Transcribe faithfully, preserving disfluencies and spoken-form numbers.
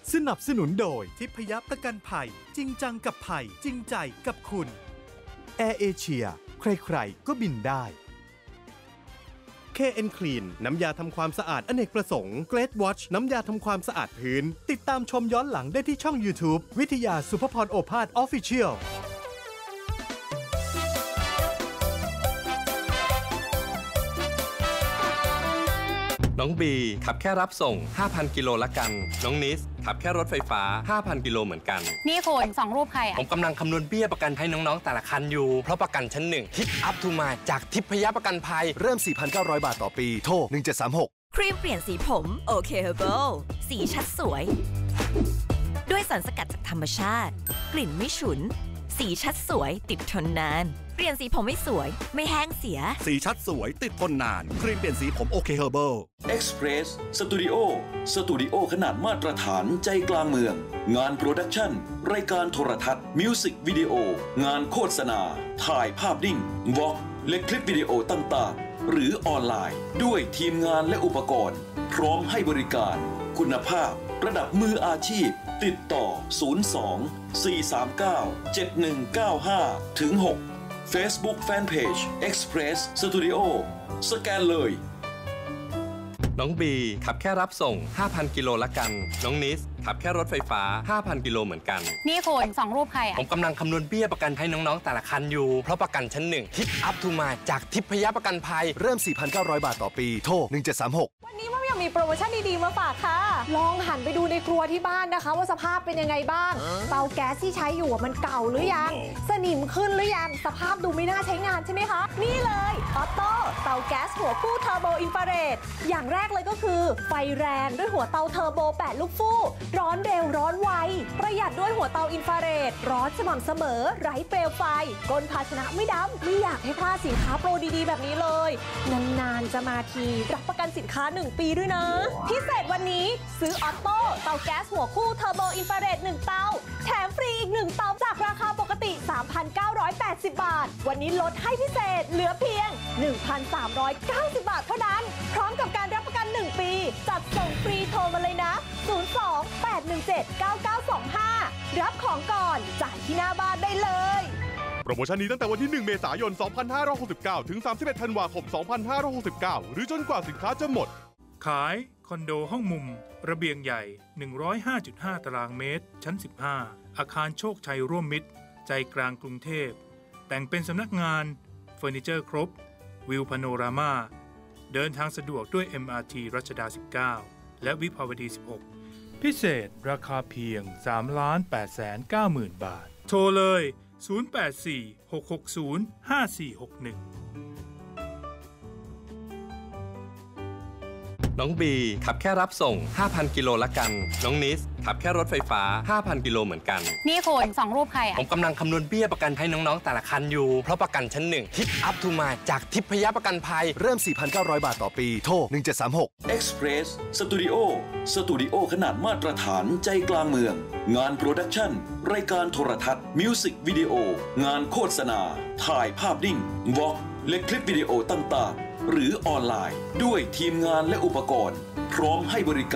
สนับสนุนโดยทิพยประกันภัยจริงจังกับภัยจริงใจกับคุณแอร์เอเชียใครๆก็บินได้ เค เอ็น Clean น้ำยาทำความสะอาดอเนกประสงค์ Great Watch น้ำยาทำความสะอาดพื้นติดตามชมย้อนหลังได้ที่ช่อง YouTube วิทยาสุภพรโอภาส Official น้องบีขับแค่รับส่ง ห้าพัน กิโลละกันน้องนิสขับแค่รถไฟฟ้า ห้าพัน กิโลเหมือนกันนี่คุณสองรูปใครอ่ะผมกำลังคำนวณเบี้ยประกันให้น้องๆแต่ละคันอยู่เพราะประกันชั้นหนึ่งทิปอัพทูมายจากทิพยประกันภัยเริ่ม สี่พันเก้าร้อย บาทต่อปีโทรหนึ่งเจ็ดสามหกครีมเปลี่ยนสีผมโอเคเฮอร์เบิลสีชัดสวยด้วยสารสกัดจากธรรมชาติกลิ่นไม่ฉุนสีชัดสวยติดทนนานเปลี่ยนสีผมไม่สวยไม่แห้งเสียสีชัดสวยติดทนนานครีมเปลี่ยนสีผมโอเคเฮอร์เบิล Express Studio สตูดิโอขนาดมาตรฐานใจกลางเมืองงานโปรดักชั่นรายการโทรทัศน์มิวสิกวิดีโองานโฆษณาถ่ายภาพนิ่งวอล์กและคลิปวิดีโอต่างๆหรือออนไลน์ด้วยทีมงานและอุปกรณ์พร้อมให้บริการคุณภาพระดับมืออาชีพติดต่อศูนย์ สอง สี่ สาม เก้า เจ็ด หนึ่ง เก้า ห้า ถึง หก Facebook Fanpage Express Studio สแกนเลยน้องบีขับแค่รับส่ง ห้าพัน กิโลละกันน้องนิสขับแค่รถไฟฟ้า ห้าพัน กิโลเหมือนกันนี่คุณสองรูปใครอ่ะผมกำลังคำนวณเบี้ยประกันให้น้องๆแต่ละคันอยู่เพราะประกันชั้นหนึ่งทิปอัพทูมายจากทิพยประกันภัยเริ่ม สี่พันเก้าร้อย บาทต่อปีโทรหนึ่งเจ็ดสามหกวันนี้ว่ายังมีโปรโมชั่นดีๆมาฝากค่ะลองหันไปดูในครัวที่บ้านนะคะว่าสภาพเป็นยังไงบ้างเตาแก๊สที่ใช้อยู่มันเก่าหรือยังสนิมขึ้นหรือยังสภาพดูไม่น่าใช้งานใช่ไหมคะนี่เลยออโต้เตาแก๊สหัวฟู่เทอร์โบอินฟราเรดอย่างแรกเลยก็คือไฟแรงด้วยหัวเตาเทอร์โบแปดลูกฟู่ร้อนเร็วร้อนไวประหยัดด้วยหัวเตาอินฟราเรดร้อนสม่ำเสมอไร้เปลวไฟก้นภาชนะไม่ดำไม่อยากให้พลาดสินค้าโปรดีๆแบบนี้เลยนานๆจะมาทีรับประกันสินค้าหนึ่งปีด้วยนะพิเศษวันนี้ซื้อออโต้เตาแก๊สหัวคู่เทอร์โบอินฟราเรดหนึ่งเตาแถมฟรีอีกหนึ่งเตาจากราคาปกติ สามพันเก้าร้อยแปดสิบ บาทวันนี้ลดให้พิเศษเหลือเพียง หนึ่งพันสามร้อยเก้าสิบ บาทเท่านั้นพร้อมกับการรับประกันหนึ่งปีจัดส่งฟรีโทรมาเลยนะศูนย์ สอง แปด หนึ่ง เจ็ด เก้า เก้า สอง ห้ารับของก่อนจ่ายที่หน้าบ้านได้เลยโปรโมชั่นนี้ตั้งแต่วันที่หนึ่งเมษายนสองพันห้าร้อยหกสิบเก้าถึงสามสิบเอ็ดธันวาคมสองพันห้าร้อยหกสิบเก้าหรือจนกว่าสินค้าจะหมดขายคอนโดห้องมุมระเบียงใหญ่ หนึ่งร้อยห้าจุดห้า ตารางเมตรชั้นสิบห้าอาคารโชคชัยร่วมมิตรใจกลางกรุงเทพแต่งเป็นสำนักงานเฟอร์นิเจอร์ครบวิวพาโนรามาเดินทางสะดวกด้วย เอ็ม อาร์ ที รัชดาสิบเก้าและวิภาวดีสิบหกพิเศษราคาเพียง สามล้านแปดแสนเก้าหมื่น บาทโทรเลยศูนย์ แปด สี่ หก หก ศูนย์ ห้า สี่ หก หนึ่งน้องบีขับแค่รับส่ง ห้าพัน กิโลละกันน้องนิสขับแค่รถไฟฟ้า ห้าพัน กิโลเหมือนกันนี่คุณสองรูปใครอ่ะผมกำลังคำนวณเบี้ยประกันให้น้องๆแต่ละคันอยู่เพราะประกันชั้นหนึ่งทิปอัพทูมายจากทิพยประกันภัยเริ่ม สี่พันเก้าร้อย บาทต่อปีโทรหนึ่งเจ็ดสามหก Express Studio สตูดิโอขนาดมาตรฐานใจกลางเมืองงานโปรดักชั่นรายการโทรทัศน์มิวสิกวิดีโองานโฆษณาถ่ายภาพนิ่งวอล์กและคลิปวิดีโอต่างๆหรือออนไลน์ด้วยทีมงานและอุปกรณ์พร้อมให้บริการ